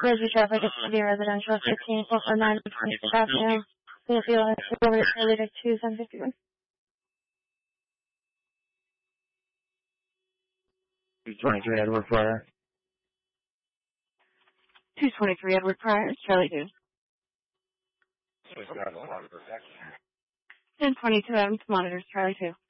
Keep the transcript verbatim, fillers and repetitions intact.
Reggie traffic at City Residential, fifteen or nine twenty-six Avenue. Fairfield, over at Charlie to two seven fifty-one. two twenty-three Edward Pryor. two twenty-three Edward Pryor, Charlie two. ten twenty-two Adams Monitors, Charlie two.